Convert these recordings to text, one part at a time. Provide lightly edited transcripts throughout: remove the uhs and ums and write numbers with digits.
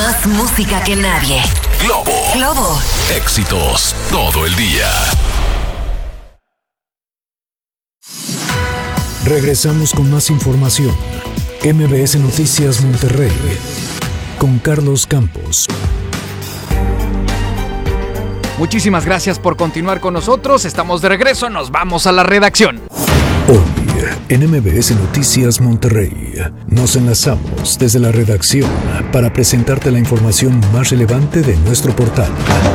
Más música que nadie. Globo. Éxitos todo el día. Regresamos con más información. MBS Noticias Monterrey con Carlos Campos. Muchísimas gracias por continuar con nosotros. Estamos de regreso, nos vamos a la redacción. Hoy, en MBS Noticias Monterrey, nos enlazamos desde la redacción para presentarte la información más relevante de nuestro portal.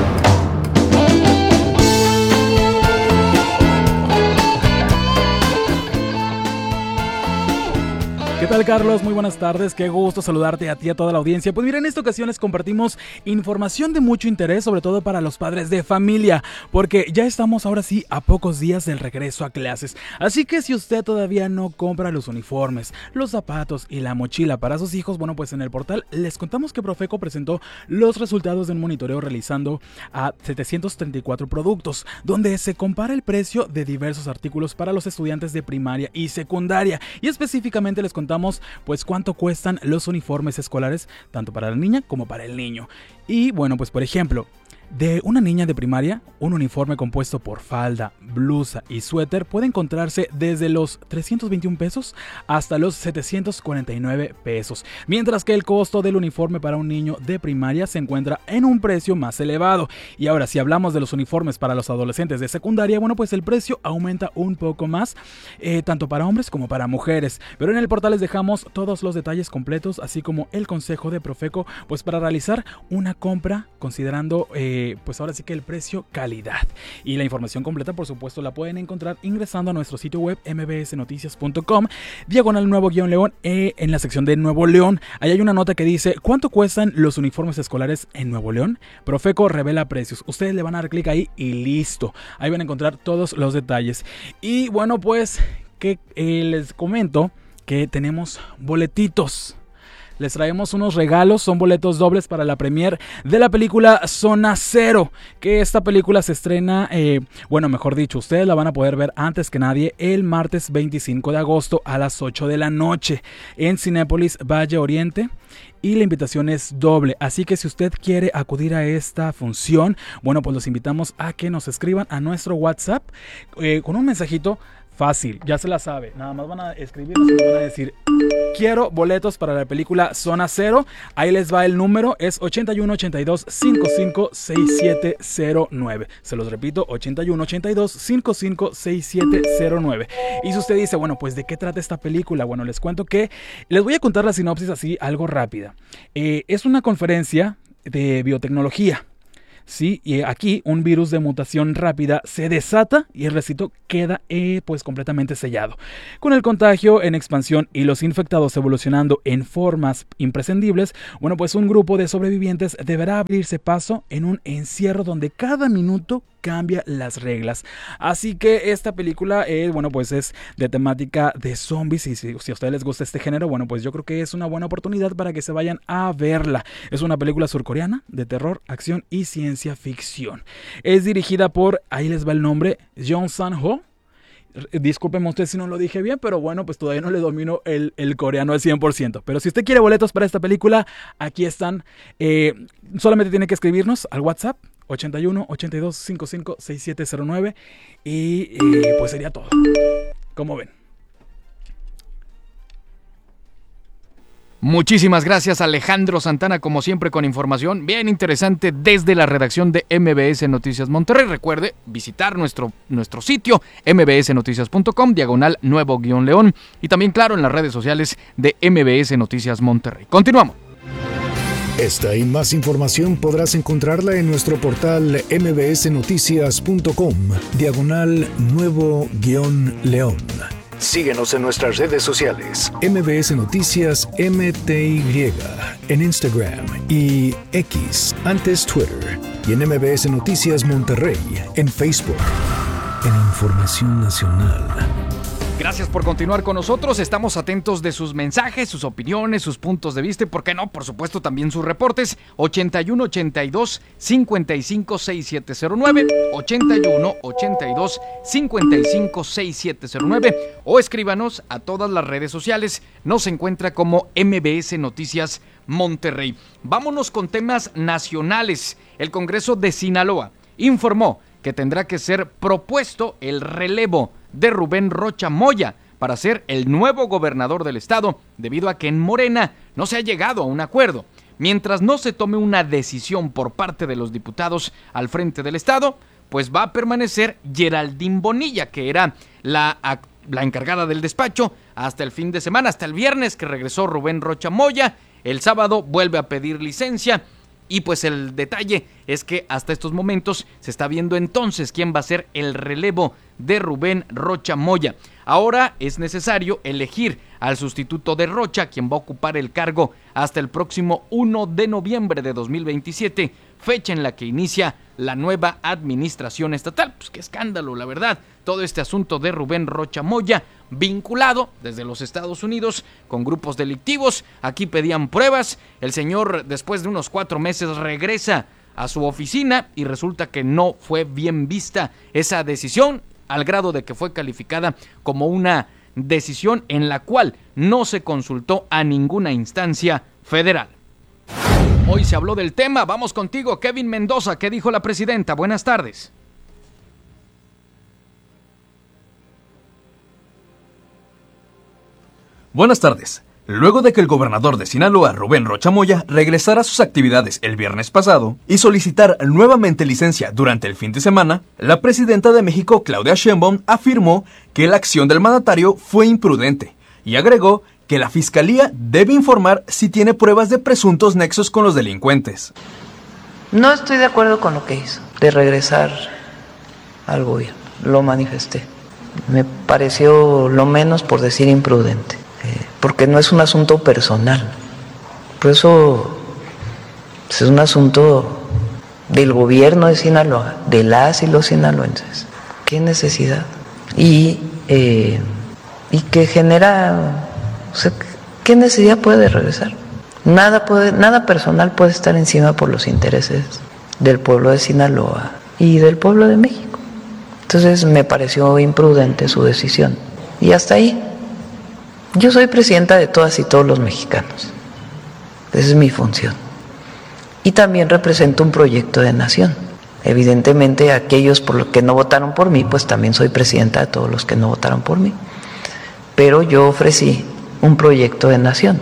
¿Qué tal, Carlos? Muy buenas tardes, qué gusto saludarte a ti y a toda la audiencia. Pues mira, en esta ocasión les compartimos información de mucho interés, sobre todo para los padres de familia, porque ya estamos ahora sí a pocos días del regreso a clases. Así que si usted todavía no compra los uniformes, los zapatos y la mochila para sus hijos, bueno, pues en el portal les contamos que Profeco presentó los resultados de un monitoreo realizando a 734 productos, donde se compara el precio de diversos artículos para los estudiantes de primaria y secundaria, y específicamente les contamos pues cuánto cuestan los uniformes escolares tanto para la niña como para el niño. Y bueno, pues por ejemplo, de una niña de primaria, un uniforme compuesto por falda, blusa y suéter puede encontrarse desde los 321 pesos hasta los 749 pesos, mientras que el costo del uniforme para un niño de primaria se encuentra en un precio más elevado. Y ahora, si hablamos de los uniformes para los adolescentes de secundaria, bueno, pues el precio aumenta un poco más, tanto para hombres como para mujeres. Pero en el portal les dejamos todos los detalles completos, así como el consejo de Profeco, pues para realizar una compra considerando pues ahora sí que el precio calidad. Y la información completa, por supuesto, la pueden encontrar ingresando a nuestro sitio web mbsnoticias.com, /Nuevo-León, en la sección de Nuevo León. Ahí hay una nota que dice: ¿cuánto cuestan los uniformes escolares en Nuevo León? Profeco revela precios. Ustedes le van a dar clic ahí y listo. Ahí van a encontrar todos los detalles. Y bueno, pues que les comento que tenemos boletitos. Les traemos unos regalos, son boletos dobles para la premier de la película Zona Cero, que esta película se estrena, bueno, mejor dicho, ustedes la van a poder ver antes que nadie el martes 25 de agosto a las 8 de la noche en Cinépolis Valle Oriente. Y la invitación es doble, así que si usted quiere acudir a esta función, bueno, pues los invitamos a que nos escriban a nuestro WhatsApp con un mensajito fácil, ya se la sabe. Nada más van a escribirnos y nos van a decir: quiero boletos para la película Zona Cero. Ahí les va el número, es 8182-556709. Se los repito, 8182-556709. Y si usted dice, bueno, pues ¿de qué trata esta película? Bueno, les cuento que les voy a contar la sinopsis así, algo rápida. Es una conferencia de biotecnología. Sí, y aquí un virus de mutación rápida se desata y el recinto queda pues completamente sellado. Con el contagio en expansión y los infectados evolucionando en formas imprescindibles, bueno, pues un grupo de sobrevivientes deberá abrirse paso en un encierro donde cada minuto cambia las reglas. Así que esta película bueno, pues es de temática de zombies, y si a ustedes les gusta este género, bueno, pues yo creo que es una buena oportunidad para que se vayan a verla. Es una película surcoreana de terror, acción y ciencia ficción. Es dirigida por, ahí les va el nombre, Jong Sang-ho. Discúlpenme usted si no lo dije bien, pero bueno, pues todavía no le domino el coreano al 100%. Pero si usted quiere boletos para esta película, aquí están. Solamente tiene que escribirnos al WhatsApp 81-82-55-6709 y pues sería todo. ¿Cómo ven? Muchísimas gracias, Alejandro Santana, como siempre con información bien interesante desde la redacción de MBS Noticias Monterrey. Recuerde visitar nuestro sitio mbsnoticias.com, /Nuevo-León, y también, claro, en las redes sociales de MBS Noticias Monterrey. Continuamos. Esta y más información podrás encontrarla en nuestro portal mbsnoticias.com, /Nuevo-León. Síguenos en nuestras redes sociales, MBS Noticias MTY, en Instagram y X, antes Twitter, y en MBS Noticias Monterrey, en Facebook. En Información Nacional. Gracias por continuar con nosotros. Estamos atentos de sus mensajes, sus opiniones, sus puntos de vista y, ¿por qué no? Por supuesto, también sus reportes. 81 82 55 6709, 81 82 55 6709, o escríbanos a todas las redes sociales. Nos encuentra como MBS Noticias Monterrey. Vámonos con temas nacionales. El Congreso de Sinaloa informó que tendrá que ser propuesto el relevo de Rubén Rocha Moya para ser el nuevo gobernador del estado, debido a que en Morena no se ha llegado a un acuerdo. Mientras no se tome una decisión por parte de los diputados al frente del estado, pues va a permanecer Geraldine Bonilla, que era la encargada del despacho hasta el fin de semana, hasta el viernes que regresó Rubén Rocha Moya. El sábado vuelve a pedir licencia. Y pues el detalle es que hasta estos momentos se está viendo entonces quién va a ser el relevo de Rubén Rocha Moya. Ahora es necesario elegir al sustituto de Rocha, quien va a ocupar el cargo hasta el próximo 1 de noviembre de 2027, fecha en la que inicia la nueva administración estatal. Pues qué escándalo, la verdad, todo este asunto de Rubén Rocha Moya, vinculado desde los Estados Unidos con grupos delictivos. Aquí pedían pruebas, el señor después de unos 4 meses regresa a su oficina y resulta que no fue bien vista esa decisión, al grado de que fue calificada como una decisión en la cual no se consultó a ninguna instancia federal. Hoy se habló del tema. Vamos contigo, Kevin Mendoza. ¿Qué dijo la presidenta? Buenas tardes. Buenas tardes. Luego de que el gobernador de Sinaloa, Rubén Rocha Moya, regresara a sus actividades el viernes pasado y solicitar nuevamente licencia durante el fin de semana, la presidenta de México, Claudia Sheinbaum, afirmó que la acción del mandatario fue imprudente y agregó que la Fiscalía debe informar si tiene pruebas de presuntos nexos con los delincuentes. No estoy de acuerdo con lo que hizo, de regresar al gobierno, lo manifesté. Me pareció lo menos por decir imprudente, porque no es un asunto personal, por eso es un asunto del gobierno de Sinaloa, de las y los sinaloenses. ¿Qué necesidad? Y que genera, o sea, ¿qué necesidad puede regresar? Nada personal puede estar encima por los intereses del pueblo de Sinaloa y del pueblo de México. Entonces me pareció imprudente su decisión. Y hasta ahí. Yo soy presidenta de todas y todos los mexicanos. Esa es mi función. Y también represento un proyecto de nación. Evidentemente, aquellos por los que no votaron por mí, pues también soy presidenta de todos los que no votaron por mí. Pero yo ofrecí un proyecto de nación,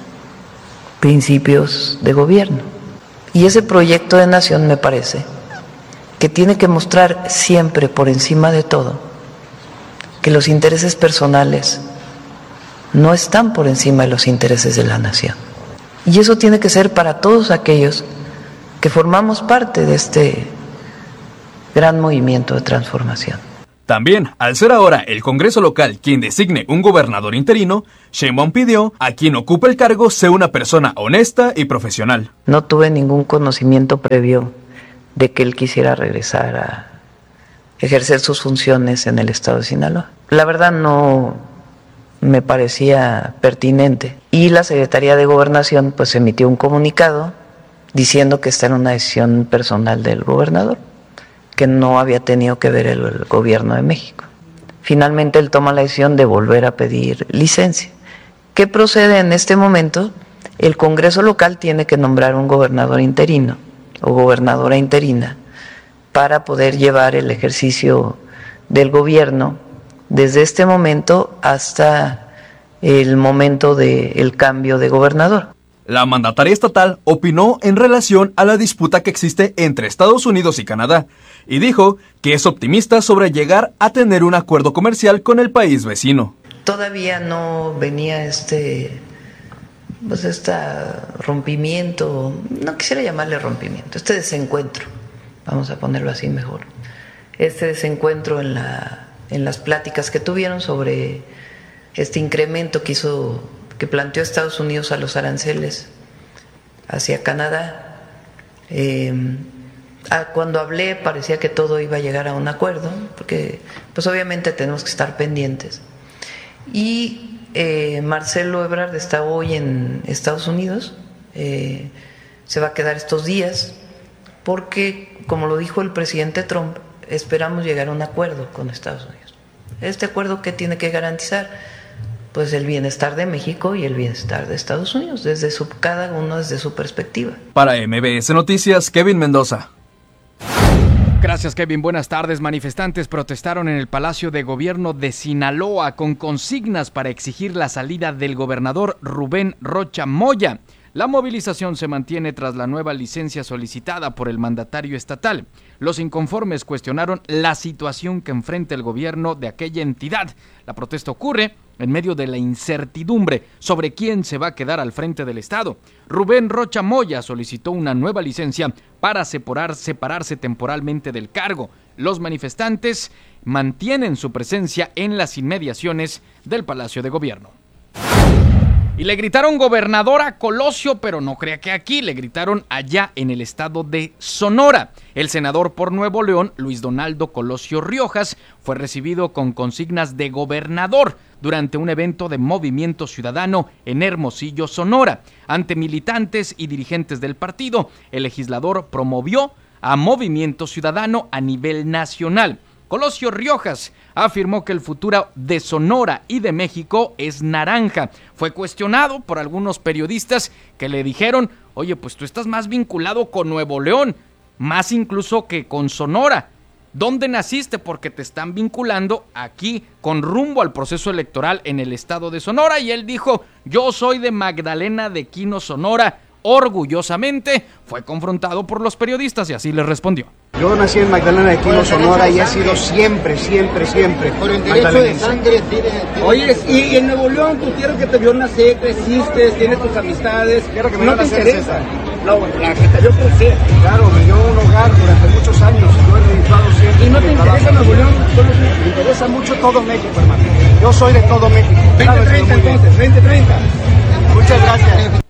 principios de gobierno. Y ese proyecto de nación me parece que tiene que mostrar siempre, por encima de todo, que los intereses personales no están por encima de los intereses de la nación. Y eso tiene que ser para todos aquellos que formamos parte de este gran movimiento de transformación. También, al ser ahora el Congreso local quien designe un gobernador interino, Sheinbaum pidió a quien ocupe el cargo sea una persona honesta y profesional. No tuve ningún conocimiento previo de que él quisiera regresar a ejercer sus funciones en el estado de Sinaloa. La verdad no me parecía pertinente. Y la Secretaría de Gobernación pues emitió un comunicado diciendo que esta era una decisión personal del gobernador, que no había tenido que ver el gobierno de México. Finalmente él toma la decisión de volver a pedir licencia. ¿Qué procede en este momento? El Congreso local tiene que nombrar un gobernador interino o gobernadora interina para poder llevar el ejercicio del gobierno desde este momento hasta el momento del cambio de gobernador. La mandataria estatal opinó en relación a la disputa que existe entre Estados Unidos y Canadá y dijo que es optimista sobre llegar a tener un acuerdo comercial con el país vecino. Todavía no venía este rompimiento, no quisiera llamarle rompimiento, este desencuentro, vamos a ponerlo así mejor, este desencuentro en las pláticas que tuvieron sobre este incremento que planteó Estados Unidos a los aranceles hacia Canadá. Cuando hablé parecía que todo iba a llegar a un acuerdo, porque pues obviamente tenemos que estar pendientes. Y Marcelo Ebrard está hoy en Estados Unidos, se va a quedar estos días porque, como lo dijo el presidente Trump, esperamos llegar a un acuerdo con Estados Unidos. ¿Este acuerdo qué tiene que garantizar? Pues el bienestar de México y el bienestar de Estados Unidos, cada uno desde su perspectiva. Para MBS Noticias, Kevin Mendoza. Gracias, Kevin. Buenas tardes. Manifestantes protestaron en el Palacio de Gobierno de Sinaloa con consignas para exigir la salida del gobernador Rubén Rocha Moya. La movilización se mantiene tras la nueva licencia solicitada por el mandatario estatal. Los inconformes cuestionaron la situación que enfrenta el gobierno de aquella entidad. La protesta ocurre en medio de la incertidumbre sobre quién se va a quedar al frente del estado. Rubén Rocha Moya solicitó una nueva licencia para separarse temporalmente del cargo. Los manifestantes mantienen su presencia en las inmediaciones del Palacio de Gobierno. Y le gritaron gobernador a Colosio, pero no crea que aquí, le gritaron allá en el estado de Sonora. El senador por Nuevo León, Luis Donaldo Colosio Riojas, fue recibido con consignas de gobernador durante un evento de Movimiento Ciudadano en Hermosillo, Sonora. Ante militantes y dirigentes del partido, el legislador promovió a Movimiento Ciudadano a nivel nacional. Colosio Riojas afirmó que el futuro de Sonora y de México es naranja. Fue cuestionado por algunos periodistas que le dijeron, oye, pues tú estás más vinculado con Nuevo León, más incluso que con Sonora. ¿Dónde naciste? Porque te están vinculando aquí con rumbo al proceso electoral en el estado de Sonora. Y él dijo, yo soy de Magdalena de Quino, Sonora. Orgullosamente fue confrontado por los periodistas y así les respondió. Yo nací en Magdalena de Quino, Sonora, y he sido siempre por el derecho de sangre. Oye, y en Nuevo León, tu tierra que te vio nacer, creciste, tienes tus amistades. Quiero que me ¿No te interesa? No, la que te vio crecer. Claro, me dio un hogar durante muchos años. Yo he dedicado siempre. ¿Y no te interesa Nuevo León? Me interesa mucho todo México, hermano. Yo soy de todo México. 2030 entonces, 2030. Muchas gracias.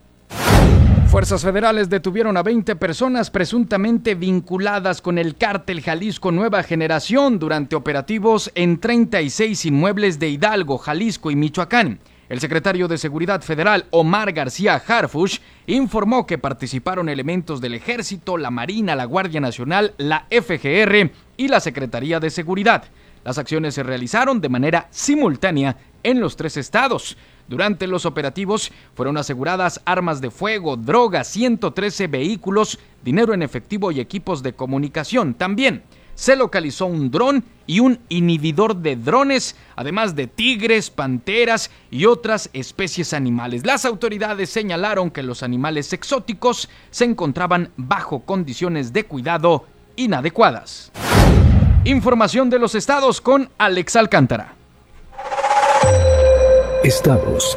Fuerzas federales detuvieron a 20 personas presuntamente vinculadas con el cártel Jalisco Nueva Generación durante operativos en 36 inmuebles de Hidalgo, Jalisco y Michoacán. El secretario de Seguridad Federal, Omar García Harfuch, informó que participaron elementos del Ejército, la Marina, la Guardia Nacional, la FGR y la Secretaría de Seguridad. Las acciones se realizaron de manera simultánea en los 3 estados. Durante los operativos fueron aseguradas armas de fuego, drogas, 113 vehículos, dinero en efectivo y equipos de comunicación. También se localizó un dron y un inhibidor de drones, además de tigres, panteras y otras especies animales. Las autoridades señalaron que los animales exóticos se encontraban bajo condiciones de cuidado inadecuadas. Información de los estados con Alex Alcántara. Estados.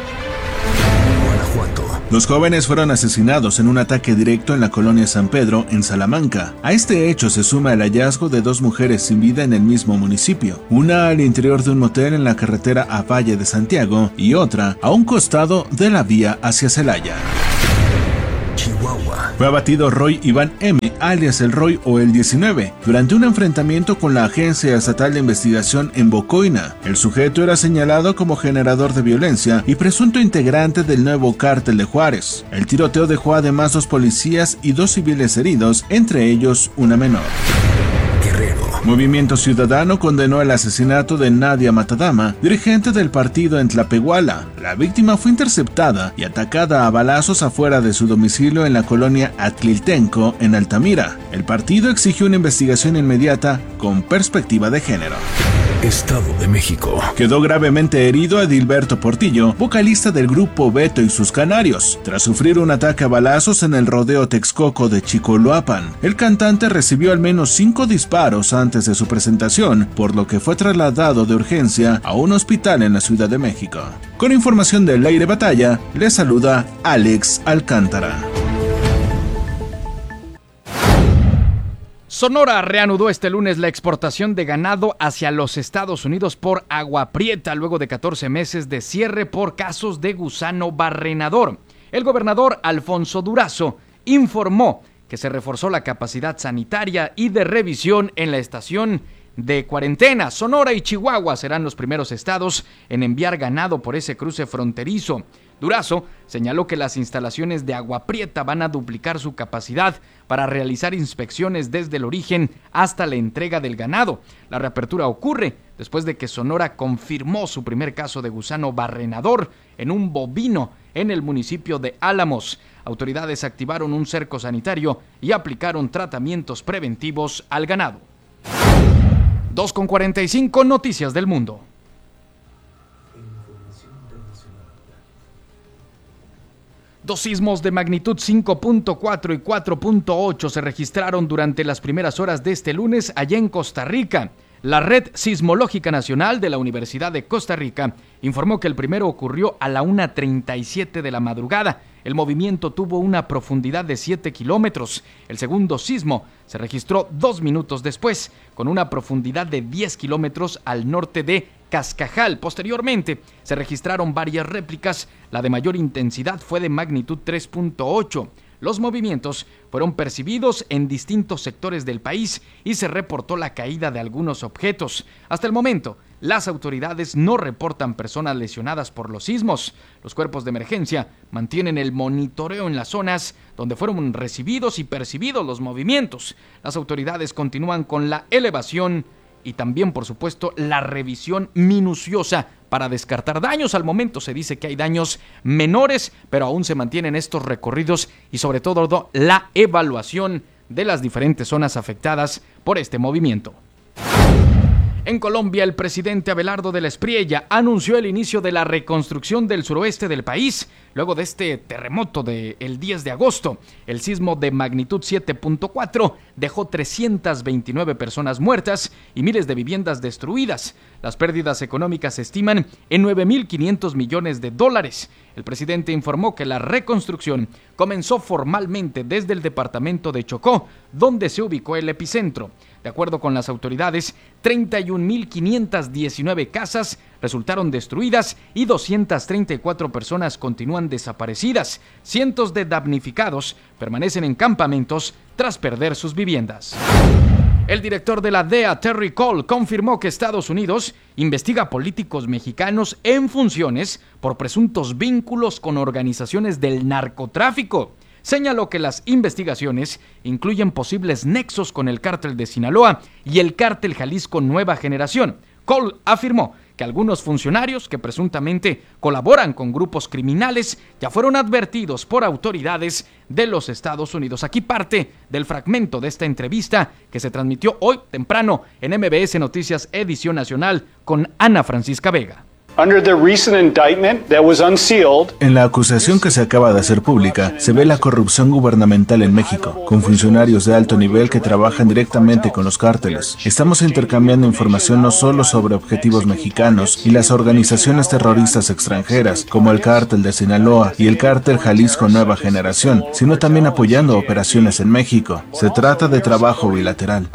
Los jóvenes fueron asesinados en un ataque directo en la colonia San Pedro, en Salamanca. A este hecho se suma el hallazgo de 2 mujeres sin vida en el mismo municipio, una al interior de un motel en la carretera a Valle de Santiago y otra a un costado de la vía hacia Celaya. Chihuahua. Fue abatido Roy Iván M., alias el Roy o el 19, durante un enfrentamiento con la Agencia Estatal de Investigación en Bocoina. El sujeto era señalado como generador de violencia y presunto integrante del nuevo cártel de Juárez. El tiroteo dejó además 2 policías y 2 civiles heridos, entre ellos una menor. Movimiento Ciudadano condenó el asesinato de Nadia Matadama, dirigente del partido en Tlapehuala. La víctima fue interceptada y atacada a balazos afuera de su domicilio en la colonia Atliltenco, en Altamira. El partido exigió una investigación inmediata con perspectiva de género. Estado de México. Quedó gravemente herido Edilberto Portillo, vocalista del grupo Beto y sus Canarios, tras sufrir un ataque a balazos en el rodeo Texcoco de Chicoloapan. El cantante recibió al menos 5 disparos antes de su presentación, por lo que fue trasladado de urgencia a un hospital en la Ciudad de México. Con información del Aire Batalla, les saluda Alex Alcántara. Sonora reanudó este lunes la exportación de ganado hacia los Estados Unidos por Agua Prieta, luego de 14 meses de cierre por casos de gusano barrenador. El gobernador Alfonso Durazo informó que se reforzó la capacidad sanitaria y de revisión en la estación de cuarentena. Sonora y Chihuahua serán los primeros estados en enviar ganado por ese cruce fronterizo. Durazo señaló que las instalaciones de Agua Prieta van a duplicar su capacidad para realizar inspecciones desde el origen hasta la entrega del ganado. La reapertura ocurre después de que Sonora confirmó su primer caso de gusano barrenador en un bovino en el municipio de Álamos. Autoridades activaron un cerco sanitario y aplicaron tratamientos preventivos al ganado. 2:45 Noticias del Mundo. Dos sismos de magnitud 5.4 y 4.8 se registraron durante las primeras horas de este lunes allá en Costa Rica. La Red Sismológica Nacional de la Universidad de Costa Rica informó que el primero ocurrió a la 1:37 de la madrugada. El movimiento tuvo una profundidad de 7 kilómetros. El segundo sismo se registró 2 minutos después, con una profundidad de 10 kilómetros al norte de Cascajal. Posteriormente, se registraron varias réplicas. La de mayor intensidad fue de magnitud 3.8. Los movimientos fueron percibidos en distintos sectores del país y se reportó la caída de algunos objetos. Hasta el momento, las autoridades no reportan personas lesionadas por los sismos. Los cuerpos de emergencia mantienen el monitoreo en las zonas donde fueron recibidos y percibidos los movimientos. Las autoridades continúan con la elevación y también, por supuesto, la revisión minuciosa para descartar daños. Al momento se dice que hay daños menores, pero aún se mantienen estos recorridos y sobre todo la evaluación de las diferentes zonas afectadas por este movimiento. En Colombia, el presidente Abelardo de la Espriella anunció el inicio de la reconstrucción del suroeste del país, luego de este terremoto del 10 de agosto. El sismo de magnitud 7.4 dejó 329 personas muertas y miles de viviendas destruidas. Las pérdidas económicas se estiman en $9.500 millones. El presidente informó que la reconstrucción comenzó formalmente desde el departamento de Chocó, donde se ubicó el epicentro. De acuerdo con las autoridades, 31.519 casas resultaron destruidas y 234 personas continúan desaparecidas. Cientos de damnificados permanecen en campamentos tras perder sus viviendas. El director de la DEA, Terry Cole, confirmó que Estados Unidos investiga políticos mexicanos en funciones por presuntos vínculos con organizaciones del narcotráfico. Señaló que las investigaciones incluyen posibles nexos con el cártel de Sinaloa y el cártel Jalisco Nueva Generación. Cole afirmó que algunos funcionarios que presuntamente colaboran con grupos criminales ya fueron advertidos por autoridades de los Estados Unidos. Aquí parte del fragmento de esta entrevista que se transmitió hoy temprano en MBS Noticias Edición Nacional con Ana Francisca Vega. En la acusación que se acaba de hacer pública, se ve la corrupción gubernamental en México, con funcionarios de alto nivel que trabajan directamente con los cárteles. Estamos intercambiando información no solo sobre objetivos mexicanos y las organizaciones terroristas extranjeras, como el cártel de Sinaloa y el cártel Jalisco Nueva Generación, sino también apoyando operaciones en México. Se trata de trabajo bilateral.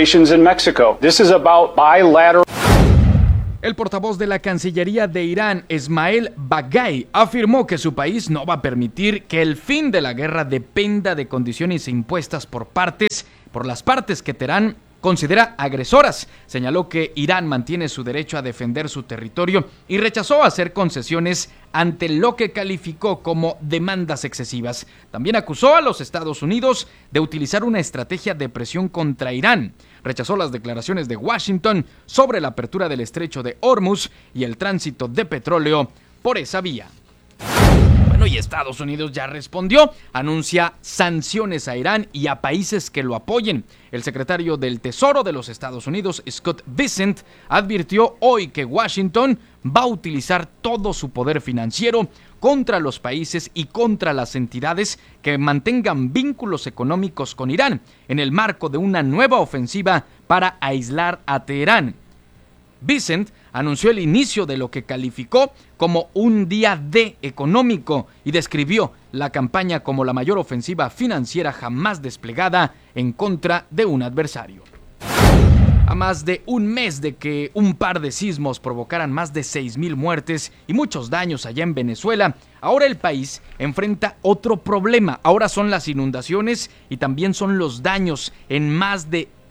El portavoz de la Cancillería de Irán, Esmael Baghaei, afirmó que su país no va a permitir que el fin de la guerra dependa de condiciones impuestas por las partes que Teherán considera agresoras. Señaló que Irán mantiene su derecho a defender su territorio y rechazó hacer concesiones ante lo que calificó como demandas excesivas. También acusó a los Estados Unidos de utilizar una estrategia de presión contra Irán. Rechazó las declaraciones de Washington sobre la apertura del estrecho de Hormuz y el tránsito de petróleo por esa vía. Y Estados Unidos ya respondió, anuncia sanciones a Irán y a países que lo apoyen. El secretario del Tesoro de los Estados Unidos, Scott Bessent, advirtió hoy que Washington va a utilizar todo su poder financiero contra los países y contra las entidades que mantengan vínculos económicos con Irán, en el marco de una nueva ofensiva para aislar a Teherán. Bessent anunció el inicio de lo que calificó como un día D económico y describió la campaña como la mayor ofensiva financiera jamás desplegada en contra de un adversario. A más de un mes de que un par de sismos provocaran más de 6,000 muertes y muchos daños allá en Venezuela, ahora el país enfrenta otro problema. Ahora son las inundaciones y también son los daños en más de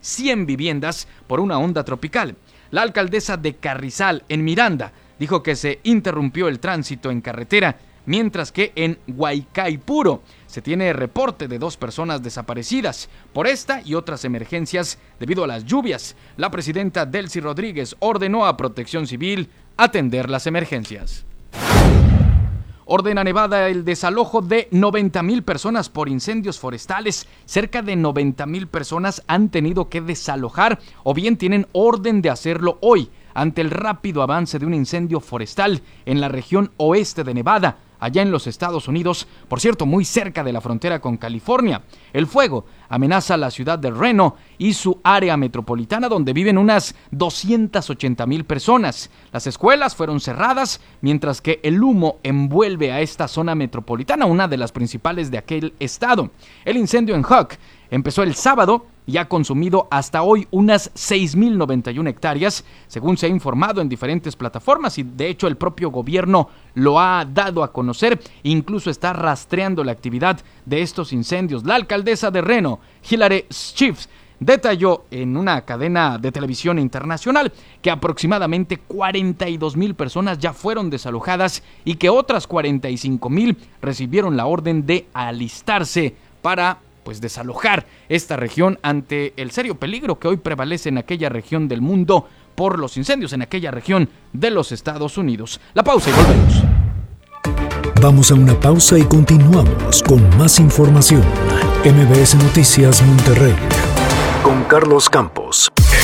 100 viviendas por una onda tropical. La alcaldesa de Carrizal, en Miranda, dijo que se interrumpió el tránsito en carretera, mientras que en Huaycaipuro se tiene reporte de 2 personas desaparecidas por esta y otras emergencias debido a las lluvias. La presidenta Delcy Rodríguez ordenó a Protección Civil atender las emergencias. Ordena Nevada el desalojo de 90,000 personas por incendios forestales. Cerca de 90,000 personas han tenido que desalojar o bien tienen orden de hacerlo hoy ante el rápido avance de un incendio forestal en la región oeste de Nevada, allá en los Estados Unidos, por cierto, muy cerca de la frontera con California. El fuego amenaza la ciudad de Reno y su área metropolitana, donde viven unas 280,000 personas. Las escuelas fueron cerradas, mientras que el humo envuelve a esta zona metropolitana, una de las principales de aquel estado. El incendio en Huck empezó el sábado y ha consumido hasta hoy unas 6,091 hectáreas, según se ha informado en diferentes plataformas, y de hecho el propio gobierno lo ha dado a conocer, incluso está rastreando la actividad de estos incendios. La alcaldesa de Reno, Hilary Schiff, detalló en una cadena de televisión internacional que aproximadamente 42,000 personas ya fueron desalojadas y que otras 45,000 recibieron la orden de alistarse para desalojar esta región ante el serio peligro que hoy prevalece en aquella región del mundo por los incendios en aquella región de los Estados Unidos. La pausa y volvemos. Vamos a una pausa y continuamos con más información. MBS Noticias Monterrey con Carlos Campos.